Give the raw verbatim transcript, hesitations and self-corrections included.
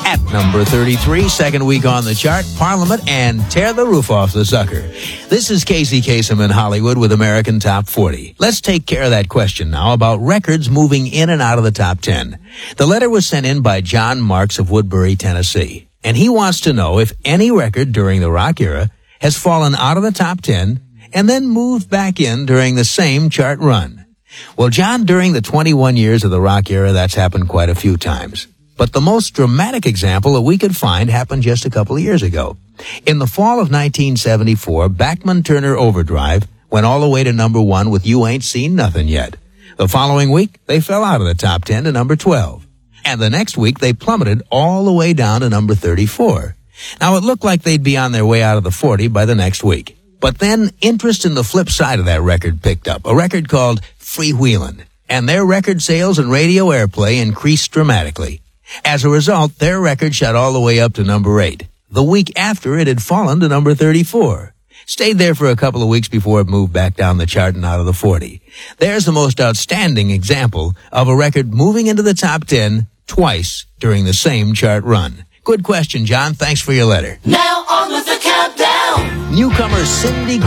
At number thirty-three, second week on the chart, Parliament and Tear the Roof Off the Sucker. This is Casey Kasem in Hollywood with American Top forty. Let's take care of that question now about records moving in and out of the top ten. The letter was sent in by John Marks of Woodbury, Tennessee, and he wants to know if any record during the rock era has fallen out of the top ten and then moved back in during the same chart run. Well, John, during the twenty-one years of the rock era, that's happened quite a few times. But the most dramatic example that we could find happened just a couple of years ago. In the fall of nineteen seventy-four, Bachman Turner Overdrive went all the way to number one with You Ain't Seen Nothing Yet. The following week, they fell out of the top ten to number twelve. And the next week, they plummeted all the way down to number thirty-four. Now, it looked like they'd be on their way out of the forty by the next week. But then, interest in the flip side of that record picked up, a record called Freewheelin'. And their record sales and radio airplay increased dramatically. As a result, their record shot all the way up to number eight. The week after, it had fallen to number thirty-four. Stayed there for a couple of weeks before it moved back down the chart and out of the forty. There's the most outstanding example of a record moving into the top ten twice during the same chart run. Good question, John. Thanks for your letter. Now on with the countdown. Newcomer Cindy